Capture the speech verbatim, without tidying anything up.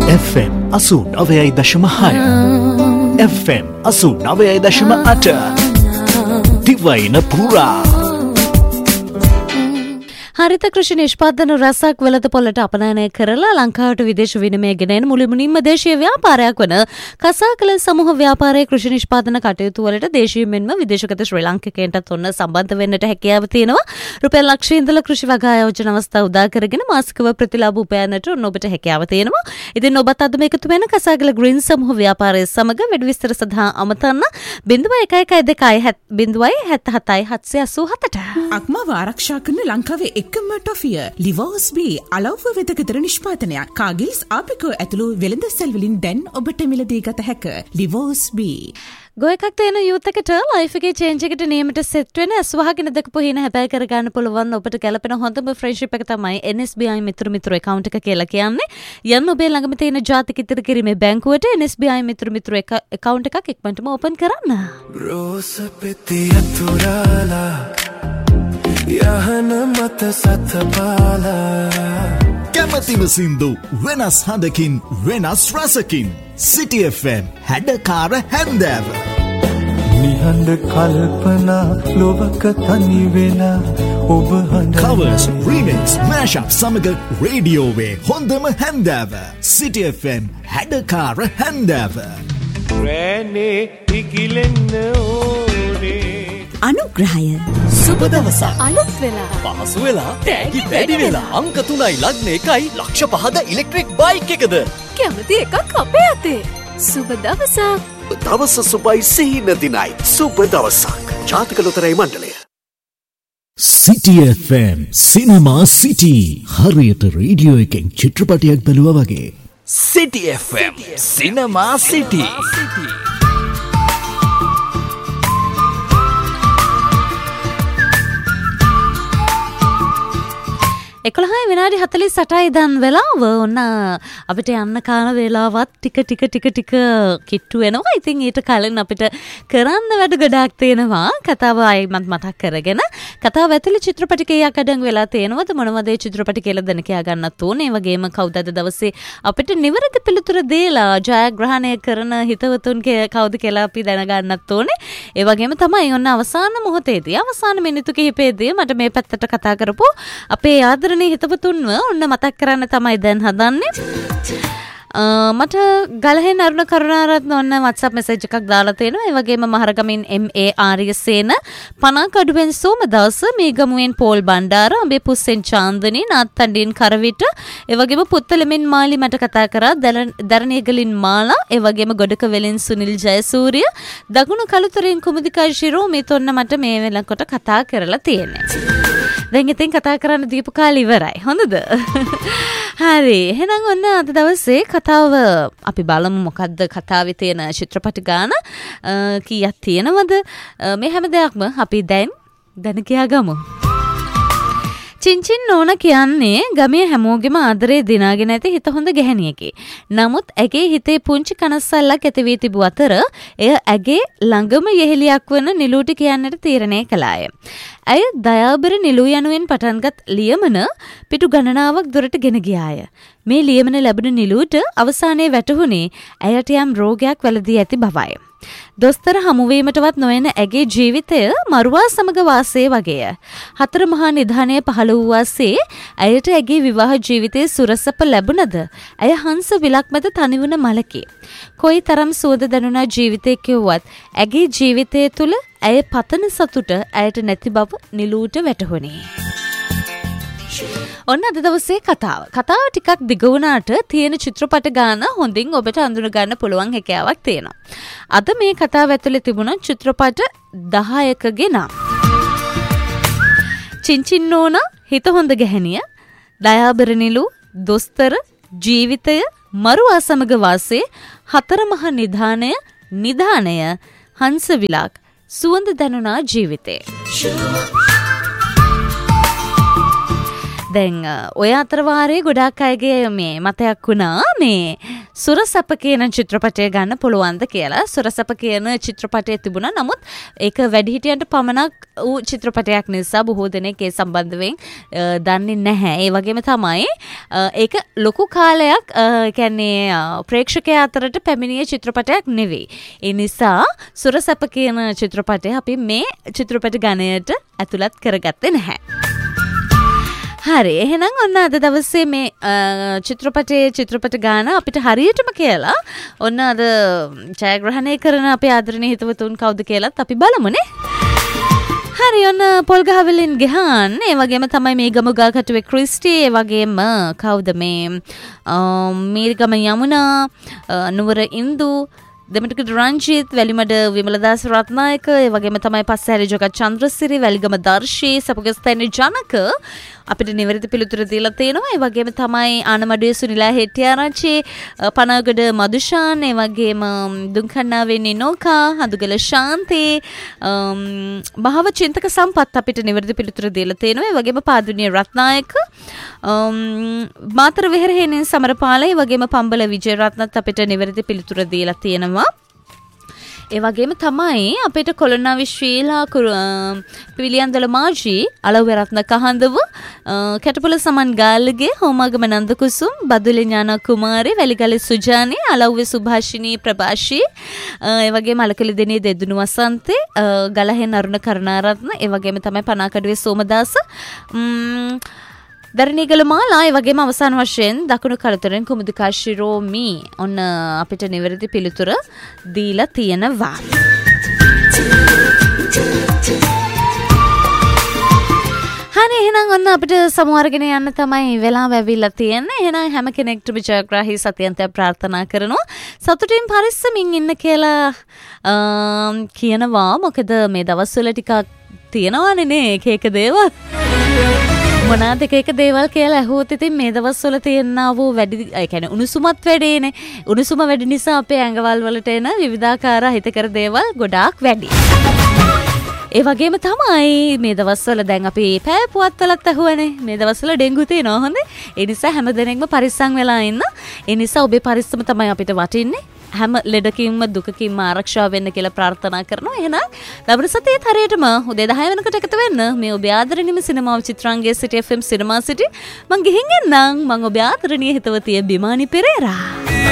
F M අසූ නවයයි දශම හය එෆ් එම් අසූ නවයයි දශම අට දිවයින පුරා හරිත කෘෂි නිෂ්පාදන රසක් වෙළඳ පොළට අපනයනය කරලා ලංකාවට විදේශ විනිමය ගෙනෙන මුළුමනින්ම දේශීය ව්‍යාපාරයක් වන කසාකල සමූහ ව්‍යාපාරයේ කෘෂි නිෂ්පාදන කටයුතු වලට දේශීය මෙන්ම විදේශගත ශ්‍රී ලාංකිකයන්ටත් ඔන්න සම්බන්ධ වෙන්නට හැකියාව තියෙනවා. රුපියල් ලක්ෂ ඉඳලා කෘෂි වගා ආයෝජන අවස්ථා උදා කරගෙන මාසිකව ප්‍රතිලාභ උපයන්නට ඔන්න ඔබට හැකියාව තියෙනවා. ඉතින් ඔබත් අදම එකතු වෙන කසාකල ග්‍රීන් සමූහ ව්‍යාපාරයේ සමග වැඩි විස්තර සඳහා අමතන්න zero one one one two zero seven seven seven seven eight seven seven අක්මාව ආරක්ෂා කරන ලංකාවේ එකම ටොෆිය ලිවෝස් බී අලව්ව වෙදකතර නිෂ්පාදනයක් කාගිල්ස් ආපිකෝ ඇතුළු වෙළඳ සෙල් වලින් දැන් ඔබට මිලදී ගත හැක ලිවෝස් බී ගොය එකක් තියෙන යූත් එකට ලයිෆ් එකේ චේන්ජ් එකට නියමිත සෙට් වෙන අස්වහගෙන දකපු හින හැබැයි කර ගන්න පුළුවන් ඔබට ගැලපෙන හොඳම ෆ්‍රෙන්ඩ්ෂිප් එක තමයි එන් එස් බී ආයි මිතුරු මිතුරු account එක කියලා කියන්නේ. යන්න ඔබේ ළඟම තියෙන ජාතික ඉදිරි කිරීමේ බැංකුවට එන් එස් බී ආයි මිතුරු මිතුරු account එකක් ඉක්මනටම ඕපන් කරන්න. රෝස පෙති අතුරාලා යහන මත සතපාලා කැමතිම සින්දු වෙනස් හඬකින් වෙනස් රසකින් සිටි එෆ් එම් හැඩකාර හැන්දෑව නිහඬ කල්පනා ලොවක තනි වෙලා ඔබ හඬ covers remix mashup සමග රේඩියෝවේ හොඳම හැන්දෑව සිටි එෆ් එම් හැඩකාර හැන්දෑව රැනේ ඉකිලෙන්න ඕනේ අනුග්‍රහය සුබ දවසක් අලුත් වෙලා පහසු වෙලා තෑගි වැඩි වෙලා අංක තුනයි ලග්න එකයි ලක්ෂ පහද ඉලෙක්ට්‍රික් බයික් එකද කැමති එකක් අපේ අතේ සුබ දවසක් දවස සුබයි සිහින දිනයි සුබ දවසක් ජාතික ලොතරැයි මණ්ඩලය සිටි එෆ් එම් සිනමා සිටි හරියට රේඩියෝ එකෙන් චිත්‍රපටයක් බැලුවා වගේ සිටි එෆ් එම් සිනමා සිටි එකොළහයි විනාඩි හතළිස් අටයි දැන් වෙලාව ඔන්න අපිට යන්න කාල වේලාවත් ටික ටික ටික ටික කිට්ටු වෙනවා. ඉතින් ඊට කලින් අපිට කරන්න වැඩ ගොඩාක් තියෙනවා. කතාව ආයිමත් මතක් කරගෙන කතාව ඇතුළේ චිත්‍රපට කීයක් අඩංගු වෙලා තියෙනවද මොනවද ඒ චිත්‍රපට කියලා දැන කියා ගන්නත් ඕනේ. ඒ වගේම කවුද අද දවසේ අපිට නිවැරදි පිළිතුර දීලා ජයග්‍රහණය කරන හිතවතුන් කවුද කියලා අපි දැනගන්නත් ඕනේ. ඒ වගේම තමයි ඔන්න අවසාන මොහොතේදී අවසාන මිනිත්තු කිහිපෙදී මට මේ පැත්තට කතා කරපු අපේ ආදරණීය හිතවතුන්ව ඔන්න මතක් කරන්න තමයි දැන් හදන්නේ. මට ගලහෙන් අරුණ කරුණාරත්න ඔන්න WhatsApp message එකක් දාලා තියෙනවා. ඒ වගේම මහරගමින් එම් ඒ ආර්යසේන පනාකඩුවෙන් සෝමදාස මේගමුවෙන් පෝල් බණ්ඩාර අඹේ පුස්සෙන් චාන්දනී නාත්තණ්ඩින් කරවිට ඒ වගේම පුත්තලමින් මාලි මට කතා කරා දරණියගලින් මාලා ඒ වගේම ගොඩක වෙලින් සුනිල් ජයසූරිය දකුණු කළුතරින් කුමුදිකා ශිරෝ මේ තොන්න මට මේ වෙලකට කතා කරලා තියෙනවා. දැන් ඉතින් කතා කරන්න දීපු කාලේ ඉවරයි. හොඳද? හරි. එහෙනම් ඔන්න අද දවසේ කතාව අපි බලමු මොකද්ද කතාවේ තියෙන චිත්‍රපට ගාන කීයක් තියෙනවද? මේ හැම දෙයක්ම අපි දැන් දැන කියා ගමු. චින්චින් නෝන කියන්නේ ගමේ හැමෝගෙම ආදරේ දිනාගෙන ඇති හිත හොඳ ගැහණියකි. නමුත් ඇගේ හිතේ පුංචි කනස්සල්ලක් ඇති වී තිබු අතර එය ඇගේ ළඟම යෙහෙලියක් වන නිලූටි කියන්නට තීරණය කළාය. ඇය දයාබර නිලූ යනුවෙන් පටන්ගත් ලියමන පිටු ගණනාවක් දුරට ගෙන ගියාය. මේ ලියමන ලැබුණු නිලූට අවසානයේ වැටහුණේ ඇයට යම් රෝගයක් වැළදී ඇති බවයි. දොස්තර හමුවීමටවත් නොයන ඇගේ ජීවිතය මරුවා සමග වාසය වගේය. හතර මහා නිධානය පහළ වූ වාසේ ඇයට ඇගේ විවාහ ජීවිතයේ සුරසප ලැබුණද ඇය හංස විලක් මැද තනිවුණ මලකි. කොයි තරම් සුවද දැනුණා ජීවිතය කිව්වත් ඇගේ ජීවිතය තුළ ඇය පතන සතුට ඇයට නැති බව නිලූට වැටහුණේ. ඔන්න අද දවසේ කතාව. කතාව ටිකක් දිග වුණාට තියෙන චිත්‍රපට ගාන හොඳින් ඔබට අඳුන ගන්න පුළුවන් හැකියාවක් තියෙනවා. අද මේ කතාව ඇතුලේ තිබුණ චිත්‍රපට දහයකගේ නම්. චින්චින් නෝනා හිත හොඳ ගැහණිය, දයාබර නිලු, දොස්තර, ජීවිතය, මරුවා සමග වාසය, හතර මහා නිධානය, නිධානය, හංස විලාක්, සුවඳ දැනුණා ජීවිතේ. දැන් ඔය අතරවාරේ ගොඩාක් අයගේ මේ මතයක් වුණා මේ සුරසප කියන චිත්‍රපටය ගන්න පුළුවන්ද කියලා. සුරසප කියන චිත්‍රපටය තිබුණා. නමුත් ඒක වැඩිහිටියන්ට පමණක් වූ චිත්‍රපටයක් නිසා බොහෝ දෙනෙක් ඒ සම්බන්ධයෙන් දන්නේ නැහැ. ඒ වගේම තමයි ඒක ලොකු කාලයක් කියන්නේ ප්‍රේක්ෂකයා අතරට පැමිණිය චිත්‍රපටයක් නෙවෙයි. ඒ නිසා සුරසප කියන චිත්‍රපටය අපි මේ චිත්‍රපට ගණයට ඇතුළත් කරගත්තේ නැහැ. හරි එහෙනම් ඔන්න අද දවසේ මේ චිත්‍රපටයේ චිත්‍රපට ගාන අපිට හරියටම කියලා ඔන්න අද ජයග්‍රහණය කරන අපේ ආදරණීය හිතවතුන් කවුද කියලාත් අපි බලමුනේ. හරි ඔන්න පොල්ගහවෙලින් ගෙහන් ඒ වගේම තමයි මේ ගමුගා කටුවේ ක්‍රිස්ටි ඒ වගේම කවුද මේ මීරිගම යමුනා නුවර ඉන්දු දෙමටක රංජිත් වැලිමඩ විමලදාස රත්නායක ඒ වගේම තමයි පස්සහැරි ජගත් චන්ද්‍රසිරි වැලිගම දර්ශී සපුගස්තැනි ජනක අපිට නිවැරදි පිළිතුරු දීලා තියෙනවා. ඒ වගේම තමයි ආනමඩුවේ සුනිලා හෙට්ටිආරච්චි පනගොඩ මදුෂාන් ඒ වගේම දුම්කන්නාවේ නිනෝකා හඳුගල ශාන්ති භාව චින්තක සම්පත් අපිට නිවැරදි පිළිතුරු දීලා තියෙනවා. ඒ වගේම පාදුනිය රත්නායක මාතර වෙහෙරහේනින් සමරපාල ඒ වගේම පම්බල විජයරත්නත් අපිට නිවැරදි පිළිතුරු දීලා තියෙනවා. ඒ වගේම තමයි අපිට කොළොන්නාවේ ශ්‍රීලා පිළියන්දල මාජී අලව්වරත්න කහඳව කැටපොළ සමන් ගාල්ලගේ හෝමාගම නන්ද කුසුම් බදුලේ ඥාන කුමාරී වැලිගල සුජානි අලව්වේ සුභාෂිනී ප්‍රභාෂී ඒ වගේම අලකලි දෙනේ දෙදුණු වසන්තේ ගලහෙන් අරුණ කරුණාරත්න ඒ වගේම තමයි පනාකඩුවේ සෝමදාස දරණීගල මාලා ඒ වගේම අවසාන වශයෙන් දකුණු කලතොරෙන් කුමුදුකා ශිරෝමි ඔන්න අපිට නිවැරදි පිළිතුර දීලා තියෙනවා. හරි එහෙනම් ඔන්න අපිට සමුවර්ගෙන යන්න තමයි වෙලාව ඇවිල්ලා තියෙන්නේ. එහෙනම් හැම කෙනෙක්ටම ජයග්‍රාහී සතියන්තය ප්‍රාර්ථනා කරනවා. සතුටින් පරිස්සමින් ඉන්න කියලා කියනවා. මොකද මේ දවස්වල ටිකක් තියෙනවානේ නේ එක එක දේවල්. මොනාද එක එක දේවල් කියලා ඇහුවොත් ඉතින් මේ දවස්වල තියෙනා වූ වැඩි ඒ කියන්නේ උණුසුමත් වැඩිනේ. උණුසුම වැඩි නිසා අපේ ඇඟවල් වලට එන විවිධාකාර හිතකර දේවල් ගොඩාක් වැඩි. ඒ වගේම තමයි මේ දවස්වල දැන් අපි පෑ පුවත්වලත් අහුවනේ මේ දවස්වල ඩෙන්ගු තියෙනවා හොඳේ. ඒ නිසා හැමදෙනෙක්ම පරිස්සම් වෙලා ඉන්න. ඒ නිසා ඔබේ පරිස්සම තමයි අපිට වටින්නේ. හැම ලෙඩකින්ම දුකකින්ම ආරක්ෂා වෙන්න කියලා ප්‍රාර්ථනා කරනවා. එහෙනම් ලබන සතියේත් හරියටම උදේ දහය වෙනකොට එකතු වෙන්න මේ ඔබේ ආදරණීය සිනමාව චිත්‍රාංගයේ සිටි එෆ් එම් සිනමා සිටි මං ගිහින් එන්නම්. මං ඔබේ ආදරණීය හිතවතිය බිමානි පෙරේරා.